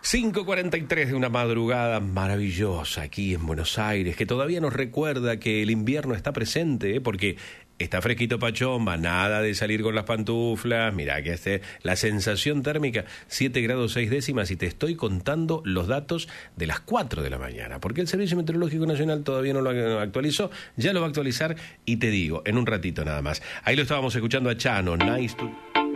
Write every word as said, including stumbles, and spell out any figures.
cinco cuarenta y tres de una madrugada maravillosa aquí en Buenos Aires, que todavía nos recuerda que el invierno está presente, ¿eh? Porque está fresquito Pachomba, nada de salir con las pantuflas. Mirá que este, la sensación térmica siete grados seis décimas, y te estoy contando los datos de las cuatro de la mañana, porque el Servicio Meteorológico Nacional todavía no lo actualizó, ya lo va a actualizar y te digo, en un ratito nada más. Ahí lo estábamos escuchando a Chano, Nice to...